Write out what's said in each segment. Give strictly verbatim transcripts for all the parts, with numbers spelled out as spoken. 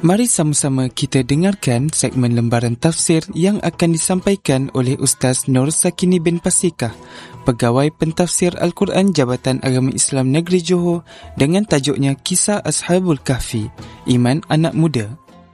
Mari sama-sama kita dengarkan segmen lembaran tafsir yang akan disampaikan oleh Ustaz Nur Sakini bin Pasikah, Pegawai Pentafsir Al-Quran Jabatan Agama Islam Negeri Johor, dengan tajuknya Kisah Ashabul Kahfi, Iman Anak Muda.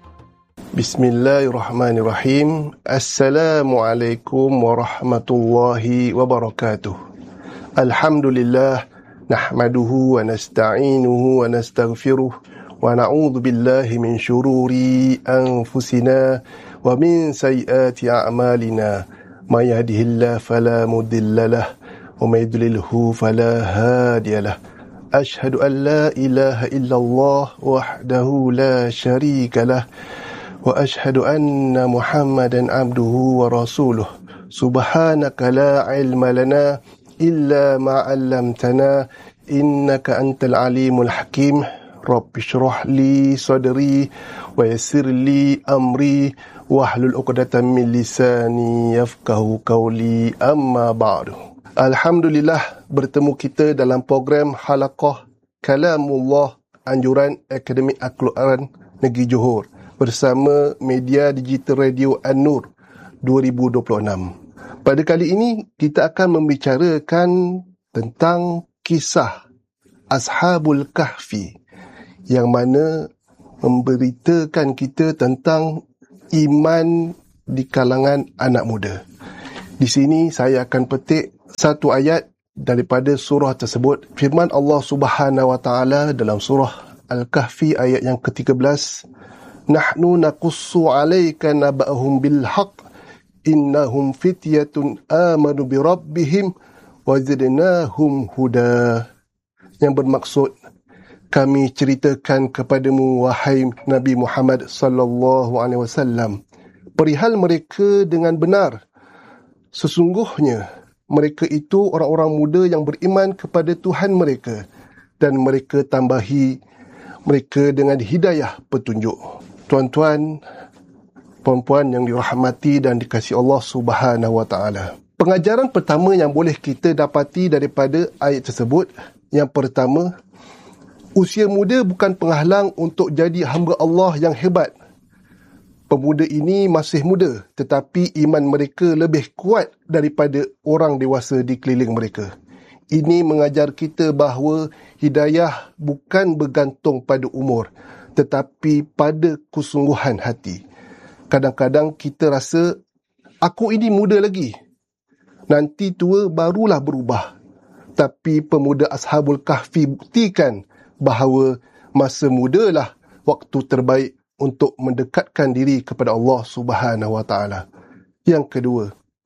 Bismillahirrahmanirrahim. Assalamualaikum warahmatullahi wabarakatuh. Alhamdulillah, nahmaduhu wa nasta'inuhu wa nastaghfiruh. Wa na'udzu billahi min syururi anfusina wa min sayyiati a'malina. May yahdihillahu fala mudilla lahu wa may yudlilhu fala hadiya lahu. Asyhadu an la ilaha illallah wahdahu la syarika lahu wa asyhadu anna Muhammadan abduhu wa rasuluh. Subhanaka la ilma lana illa ma 'allamtana innaka antal alimul hakim. Rabbi syrah li sadri wa yassir li amri wahlul 'uqdatam min lisani yafqahu qawli, amma ba'du. Alhamdulillah, bertemu kita dalam program Halaqah Kalamullah Anjuran Akademik Al-Quran Negeri Johor bersama media digital radio An-Nur dua ribu dua puluh enam. Pada kali ini kita akan membicarakan tentang kisah Ashabul Kahfi, yang mana memberitakan kita tentang iman di kalangan anak muda. Di sini saya akan petik satu ayat daripada surah tersebut. Firman Allah Subhanahu wa taala dalam surah Al-Kahfi ayat yang ke tiga belas, "Nahnu naqussu 'alaika naba'ahum bil haqq innahum fityatun amanu bi rabbihim wa zidnahum huda." Yang bermaksud, kami ceritakan kepadamu wahai Nabi Muhammad sallallahu alaihi wasallam perihal mereka dengan benar. Sesungguhnya mereka itu orang-orang muda yang beriman kepada Tuhan mereka, dan mereka tambahi mereka dengan hidayah petunjuk. Tuan-tuan, puan-puan yang dirahmati dan dikasihi Allah Subhanahu wa taala. Pengajaran pertama yang boleh kita dapati daripada ayat tersebut, yang pertama, usia muda bukan penghalang untuk jadi hamba Allah yang hebat. Pemuda ini masih muda, tetapi iman mereka lebih kuat daripada orang dewasa di keliling mereka. Ini mengajar kita bahawa hidayah bukan bergantung pada umur, tetapi pada kesungguhan hati. Kadang-kadang kita rasa, aku ini muda lagi, nanti tua barulah berubah. Tapi pemuda Ashabul Kahfi buktikan bahawa masa mudalah waktu terbaik untuk mendekatkan diri kepada Allah Subhanahu wa taala. Yang kedua,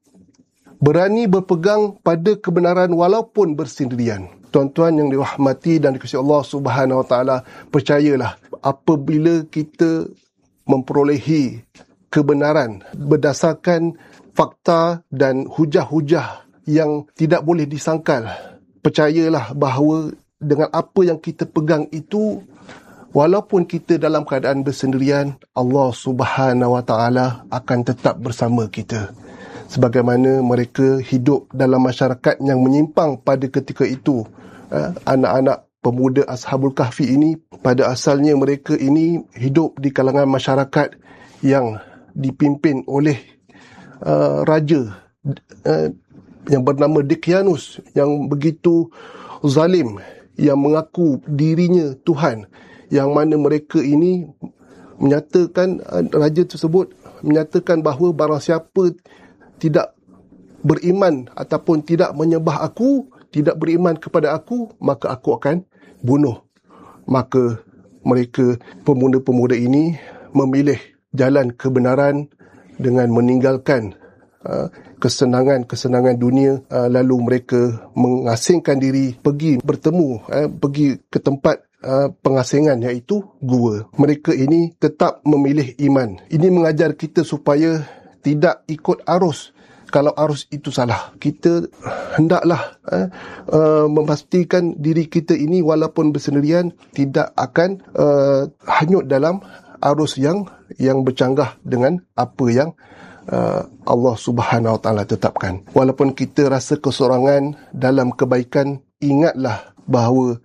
berani berpegang pada kebenaran walaupun bersendirian. Tuan-tuan yang dirahmati dan dikasihi Allah Subhanahu wa taala, percayalah, apabila kita memperolehi kebenaran berdasarkan fakta dan hujah-hujah yang tidak boleh disangkal, percayalah bahawa dengan apa yang kita pegang itu, walaupun kita dalam keadaan bersendirian, Allah Subhanahu wa taala akan tetap bersama kita. Sebagaimana mereka hidup dalam masyarakat yang menyimpang pada ketika itu. Anak-anak pemuda Ashabul Kahfi ini, pada asalnya mereka ini hidup di kalangan masyarakat yang dipimpin oleh uh, raja uh, yang bernama Daqyanus, yang begitu zalim, yang mengaku dirinya Tuhan, yang mana mereka ini menyatakan, raja tersebut menyatakan bahawa barang siapa tidak beriman ataupun tidak menyembah aku, tidak beriman kepada aku, maka aku akan bunuh. Maka mereka, pemuda-pemuda ini, memilih jalan kebenaran dengan meninggalkan uh, kesenangan-kesenangan dunia, uh, lalu mereka mengasingkan diri, pergi bertemu, uh, pergi ke tempat uh, pengasingan, iaitu gua. Mereka ini tetap memilih iman. Ini mengajar kita supaya tidak ikut arus. Kalau arus itu salah, kita hendaklah uh, uh, memastikan diri kita ini walaupun bersendirian tidak akan uh, hanyut dalam arus yang yang bercanggah dengan apa yang uh, Allah Subhanahu Wa Taala tetapkan. Walaupun kita rasa kesorangan dalam kebaikan, ingatlah bahawa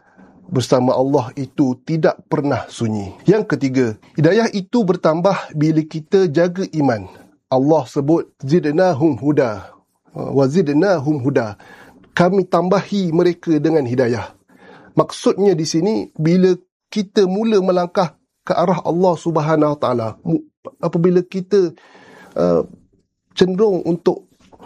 bersama Allah itu tidak pernah sunyi. Yang ketiga, hidayah itu bertambah bila kita jaga iman. Allah sebut zidnahum huda wa zidnahum huda. Kami tambahi mereka dengan hidayah. Maksudnya di sini, bila kita mula melangkah ke arah Allah Subhanahu Wa Taala, apabila kita uh, cenderung untuk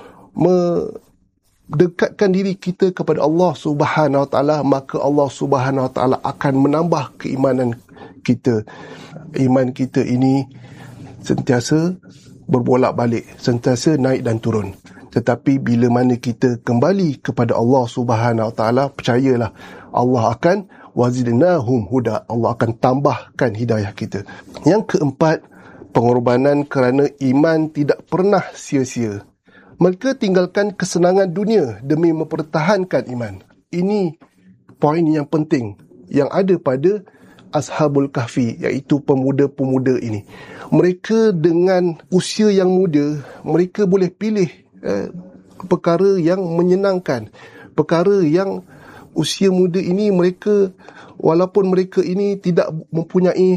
mendekatkan diri kita kepada Allah Subhanahu Wa Taala, maka Allah Subhanahu Wa Taala akan menambah keimanan kita. Iman kita ini sentiasa berbolak-balik, sentiasa naik dan turun. Tetapi bila mana kita kembali kepada Allah Subhanahu Wa Taala, percayalah Allah akan wazidnahum huda, Allah akan tambahkan hidayah kita. Yang keempat, pengorbanan kerana iman tidak pernah sia-sia. Mereka tinggalkan kesenangan dunia demi mempertahankan iman. Ini poin yang penting yang ada pada Ashabul Kahfi, iaitu pemuda-pemuda ini. Mereka dengan usia yang muda, mereka boleh pilih eh, perkara yang menyenangkan, perkara yang usia muda ini mereka, walaupun mereka ini tidak mempunyai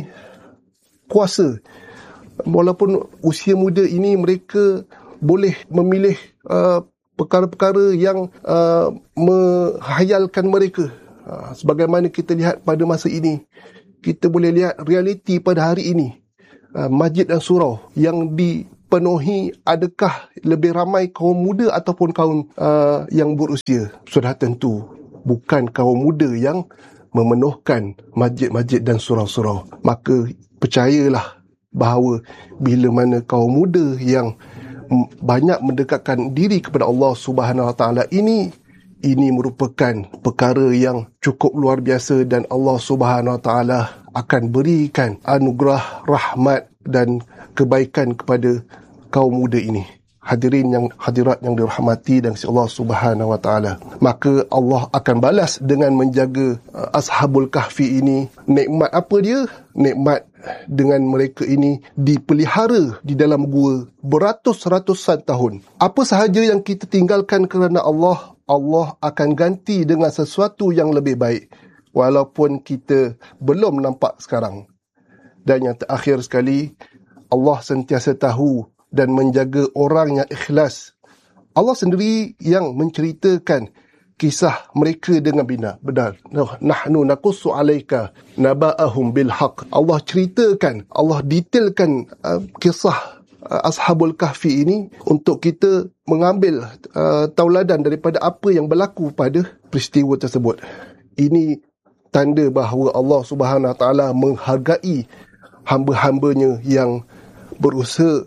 kuasa, walaupun usia muda ini mereka boleh memilih uh, perkara-perkara yang uh, menghayalkan mereka. Uh, sebagaimana kita lihat pada masa ini, kita boleh lihat realiti pada hari ini. Uh, masjid dan surau yang dipenuhi, adakah lebih ramai kaum muda ataupun kaum uh, yang berusia? Sudah tentu bukan kaum muda yang memenuhkan masjid-masjid dan surau-surau. Maka percayalah bahawa bila mana kaum muda yang banyak mendekatkan diri kepada Allah Subhanahu Wa Taala ini, ini merupakan perkara yang cukup luar biasa, dan Allah Subhanahu Wa Taala akan berikan anugerah, rahmat dan kebaikan kepada kaum muda ini. Hadirin yang hadirat yang dirahmati dan si Allah Subhanahu Wa Taala, maka Allah akan balas dengan menjaga uh, Ashabul Kahfi ini. Nikmat apa dia? Nikmat dengan mereka ini dipelihara di dalam gua beratus-ratusan tahun. Apa sahaja yang kita tinggalkan kerana Allah, Allah akan ganti dengan sesuatu yang lebih baik, walaupun kita belum nampak sekarang. Dan yang terakhir sekali, Allah sentiasa tahu dan menjaga orang yang ikhlas. Allah sendiri yang menceritakan kisah mereka dengan benar. Benar. Nahnu naqussu alaika naba'ahum bil haqq. Allah ceritakan, Allah detailkan uh, kisah uh, Ashabul Kahfi ini untuk kita mengambil uh, tauladan daripada apa yang berlaku pada peristiwa tersebut. Ini tanda bahawa Allah Subhanahu Wa Taala menghargai hamba-hambanya yang berusaha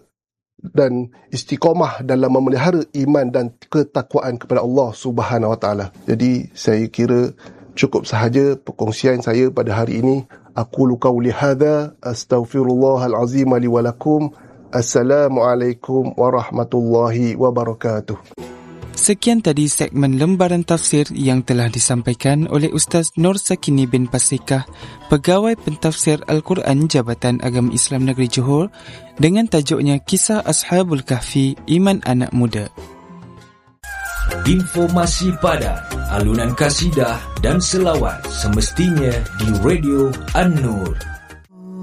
dan istiqamah dalam memelihara iman dan ketakwaan kepada Allah Subhanahu Wa Taala. Jadi saya kira cukup sahaja perkongsian saya pada hari ini. Aqulu qawli hadza astaghfirullahal azim li wa lakum. Assalamualaikum warahmatullahi wabarakatuh. Sekian tadi segmen lembaran tafsir yang telah disampaikan oleh Ustaz Nur Sakini bin Pasikah, Pegawai Pentafsir Al-Quran Jabatan Agama Islam Negeri Johor, dengan tajuknya Kisah Ashabul Kahfi, Iman Anak Muda. Informasi padat, alunan kasidah dan selawat semestinya di Radio An-Nur.